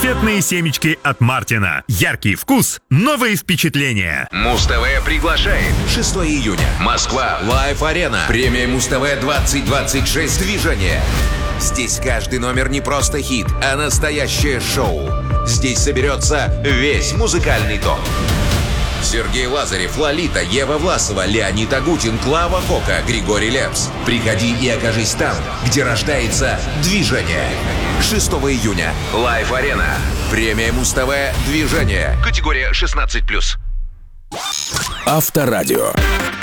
Кассетные семечки от Мартина. Яркий вкус, новые впечатления. Муз-ТВ приглашает. 6 июня. Москва. Лайв-арена. Премия Муз-ТВ 2026. Движение. Здесь каждый номер не просто хит, а настоящее шоу. Здесь соберется весь музыкальный топ. Сергей Лазарев, Лолита, Ева Власова, Леонид Агутин, Клава Кока, Григорий Лепс. Приходи и окажись там, где рождается движение. 6 июня. Лайв-арена. Премия Муз-ТВ «Движение». Категория 16+. Авторадио.